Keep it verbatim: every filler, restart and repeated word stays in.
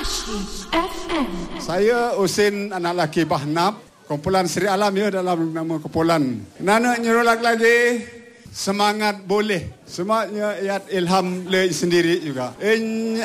Ashi F M. Saya Usin anak laki Bahnab, kumpulan Seri Alam ya dalam nama kumpulan. Nana nyuruh lagi semangat boleh. Semangatnya ayat ilham le sendiri juga. In